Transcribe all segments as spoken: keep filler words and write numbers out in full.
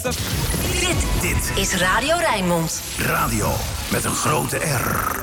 luistert. Dit, dit is Radio Rijnmond. Radio met een grote R.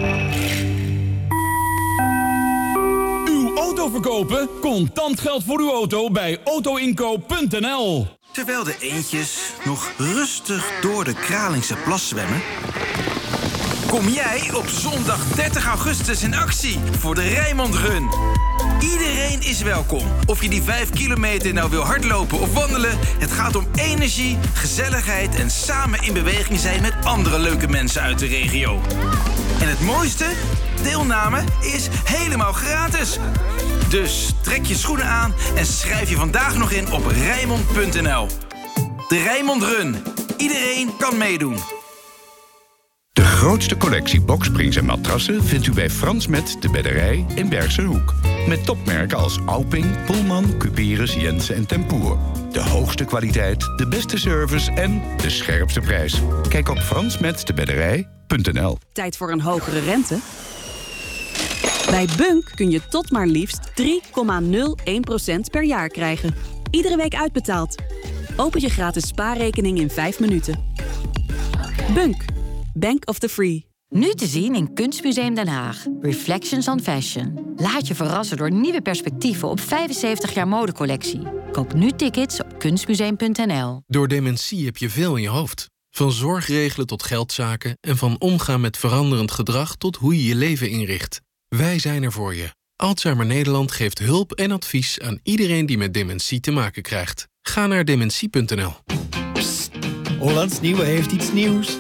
Uw auto verkopen? Contant geld voor uw auto bij autoinkoop punt n l. Terwijl de eendjes nog rustig door de Kralingse plas zwemmen, kom jij op zondag dertig augustus in actie voor de Rijnmond Run. Iedereen is welkom. Of je die vijf kilometer nou wil hardlopen of wandelen, het gaat om energie, gezelligheid en samen in beweging zijn met andere leuke mensen uit de regio. En het mooiste? Deelname is helemaal gratis. Dus trek je schoenen aan en schrijf je vandaag nog in op Rijnmond punt n l. De Rijnmond Run. Iedereen kan meedoen. De grootste collectie boksprings en matrassen vindt u bij Frans Met de Bedderij in Bergse Hoek. Met topmerken als Auping, Pullman, Cuperus, Jensen en Tempoer. De hoogste kwaliteit, de beste service en de scherpste prijs. Kijk op frans met de bedderij punt n l. Tijd voor een hogere rente? Bij Bunk kun je tot maar liefst drie komma nul één procent per jaar krijgen. Iedere week uitbetaald. Open je gratis spaarrekening in vijf minuten. Bunk. Bank of the Free. Nu te zien in Kunstmuseum Den Haag. Reflections on Fashion. Laat je verrassen door nieuwe perspectieven op vijfenzeventig jaar modecollectie. Koop nu tickets op kunstmuseum punt n l. Door dementie heb je veel in je hoofd. Van zorgregelen tot geldzaken en van omgaan met veranderend gedrag tot hoe je je leven inricht. Wij zijn er voor je. Alzheimer Nederland geeft hulp en advies aan iedereen die met dementie te maken krijgt. Ga naar dementie punt n l. Psst, Hollands Nieuwe heeft iets nieuws.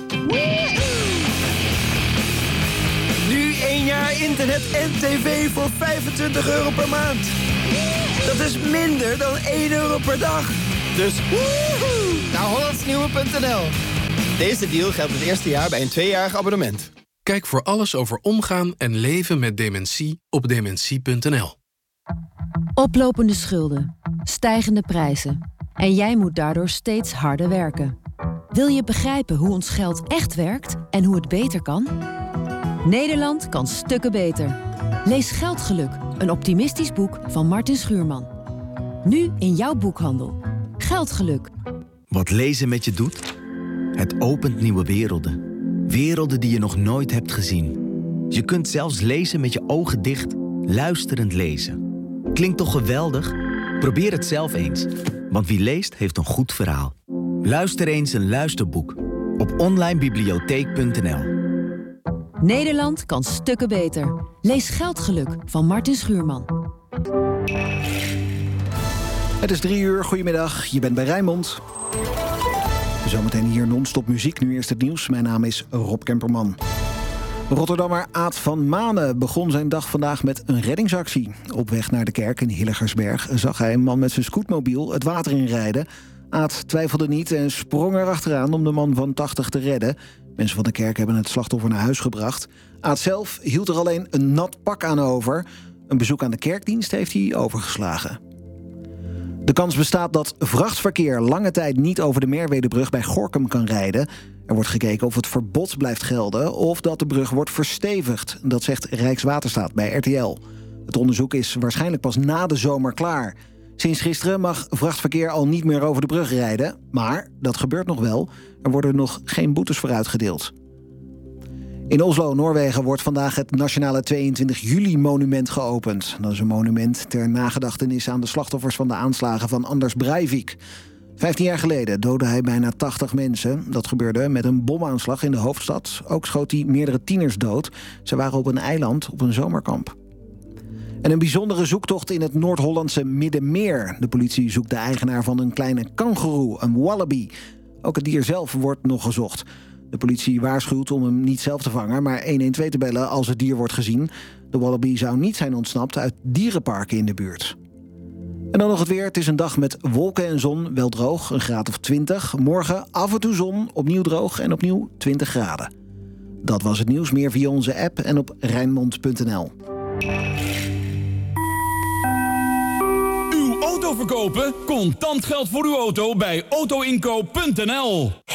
Nu één jaar internet en tv voor vijfentwintig euro per maand. Dat is minder dan één euro per dag. Dus woehoe, naar hollands nieuwe punt n l. Deze deal geldt het eerste jaar bij een tweejarig abonnement. Kijk voor alles over omgaan en leven met dementie op dementie punt n l. Oplopende schulden, stijgende prijzen. En jij moet daardoor steeds harder werken. Wil je begrijpen hoe ons geld echt werkt en hoe het beter kan? Nederland kan stukken beter. Lees Geldgeluk, een optimistisch boek van Martin Schuurman. Nu in jouw boekhandel. Geldgeluk. Wat lezen met je doet? Het opent nieuwe werelden. Werelden die je nog nooit hebt gezien. Je kunt zelfs lezen met je ogen dicht, luisterend lezen. Klinkt toch geweldig? Probeer het zelf eens. Want wie leest, heeft een goed verhaal. Luister eens een luisterboek op online bibliotheek punt n l. Nederland kan stukken beter. Lees Geldgeluk van Martin Schuurman. Het is drie uur, goedemiddag, je bent bij Rijnmond. Zometeen hier non-stop muziek, nu eerst het nieuws. Mijn naam is Rob Kemperman. Rotterdammer Aad van Manen begon zijn dag vandaag met een reddingsactie. Op weg naar de kerk in Hillegersberg zag hij een man met zijn scootmobiel het water inrijden. Aad twijfelde niet en sprong erachteraan om de man van tachtig te redden. Mensen van de kerk hebben het slachtoffer naar huis gebracht. Aad zelf hield er alleen een nat pak aan over. Een bezoek aan de kerkdienst heeft hij overgeslagen. De kans bestaat dat vrachtverkeer lange tijd niet over de Merwedebrug bij Gorinchem kan rijden. Er wordt gekeken of het verbod blijft gelden of dat de brug wordt verstevigd. Dat zegt Rijkswaterstaat bij R T L. Het onderzoek is waarschijnlijk pas na de zomer klaar. Sinds gisteren mag vrachtverkeer al niet meer over de brug rijden. Maar dat gebeurt nog wel. Er worden nog geen boetes voor uitgedeeld. In Oslo, Noorwegen, wordt vandaag het Nationale tweeëntwintig juli-monument geopend. Dat is een monument ter nagedachtenis aan de slachtoffers van de aanslagen van Anders Breivik. Vijftien jaar geleden doodde hij bijna tachtig mensen. Dat gebeurde met een bomaanslag in de hoofdstad. Ook schoot hij meerdere tieners dood. Ze waren op een eiland op een zomerkamp. En een bijzondere zoektocht in het Noord-Hollandse Middenmeer. De politie zoekt de eigenaar van een kleine kangoeroe, een wallaby. Ook het dier zelf wordt nog gezocht. De politie waarschuwt om hem niet zelf te vangen, maar honderdtwaalf te bellen als het dier wordt gezien. De wallaby zou niet zijn ontsnapt uit dierenparken in de buurt. En dan nog het weer. Het is een dag met wolken en zon, wel droog, een graad of twintig. Morgen af en toe zon, opnieuw droog en opnieuw twintig graden. Dat was het nieuws, meer via onze app en op rijnmond punt n l. Uw auto verkopen? Contant geld voor uw auto bij autoinkoop punt n l. Hey,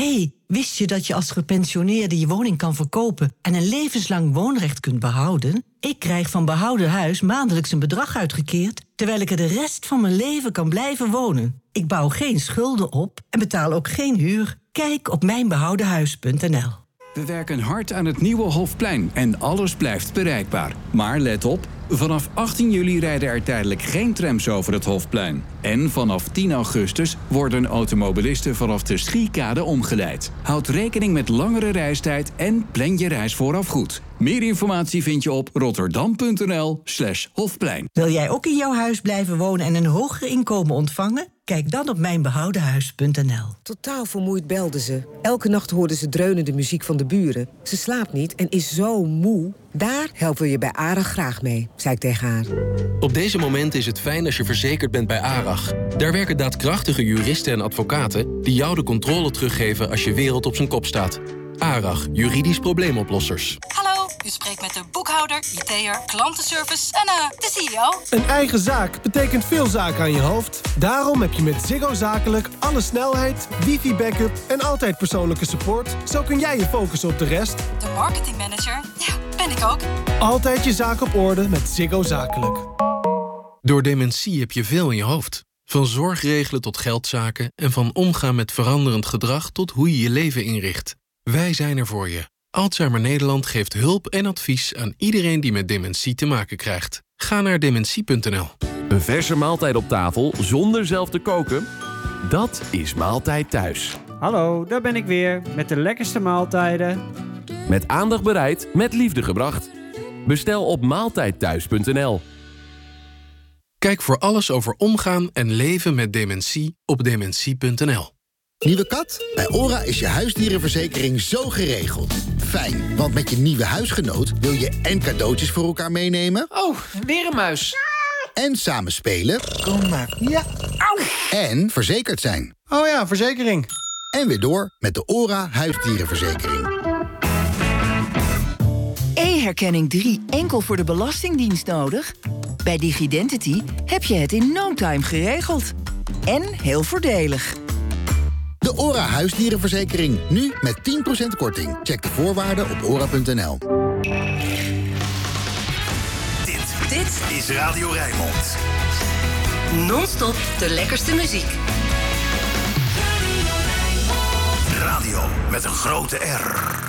Wist je dat je als gepensioneerde je woning kan verkopen en een levenslang woonrecht kunt behouden? Ik krijg van behouden huis maandelijks een bedrag uitgekeerd, terwijl ik er de rest van mijn leven kan blijven wonen. Ik bouw geen schulden op en betaal ook geen huur. Kijk op mijn behouden huis punt n l. We werken hard aan het nieuwe Hofplein en alles blijft bereikbaar. Maar let op, vanaf achttien juli rijden er tijdelijk geen trams over het Hofplein. En vanaf tien augustus worden automobilisten vanaf de Schiekade omgeleid. Houd rekening met langere reistijd en plan je reis vooraf goed. Meer informatie vind je op rotterdam.nl slash Hofplein. Wil jij ook in jouw huis blijven wonen en een hoger inkomen ontvangen? Kijk dan op mijn behouden huis punt n l. Totaal vermoeid belde ze. Elke nacht hoorde ze dreunende muziek van de buren. Ze slaapt niet en is zo moe. Daar helpen we je bij ARAG graag mee, zei ik tegen haar. Op deze momenten is het fijn als je verzekerd bent bij ARAG. Daar werken daadkrachtige juristen en advocaten die jou de controle teruggeven als je wereld op zijn kop staat. ARAG, juridisch probleemoplossers. Hallo, u spreekt met de boekhouder, I T'er, klantenservice en uh, de C E O. Een eigen zaak betekent veel zaken aan je hoofd. Daarom heb je met Ziggo Zakelijk alle snelheid, wifi-backup en altijd persoonlijke support. Zo kun jij je focussen op de rest. De marketingmanager, ja, ben ik ook. Altijd je zaak op orde met Ziggo Zakelijk. Door dementie heb je veel in je hoofd. Van zorgregelen tot geldzaken en van omgaan met veranderend gedrag tot hoe je je leven inricht. Wij zijn er voor je. Alzheimer Nederland geeft hulp en advies aan iedereen die met dementie te maken krijgt. Ga naar dementie punt n l. Een verse maaltijd op tafel zonder zelf te koken? Dat is Maaltijd Thuis. Hallo, daar ben ik weer met de lekkerste maaltijden. Met aandacht bereid, met liefde gebracht. Bestel op maaltijd thuis punt n l. Kijk voor alles over omgaan en leven met dementie op dementie punt n l. Nieuwe kat? Bij ORA is je huisdierenverzekering zo geregeld. Fijn, want met je nieuwe huisgenoot wil je en cadeautjes voor elkaar meenemen. Oh, weer een muis. En samen spelen. Kom maar. Ja. Auw. En verzekerd zijn. Oh ja, verzekering. En weer door met de ORA huisdierenverzekering. E-herkenning drie enkel voor de Belastingdienst nodig? Bij Digidentity heb je het in no time geregeld. En heel voordelig. De ORA huisdierenverzekering. Nu met tien procent korting. Check de voorwaarden op ora punt n l. Dit, dit is Radio Rijnmond. Non-stop de lekkerste muziek. Radio met een grote R.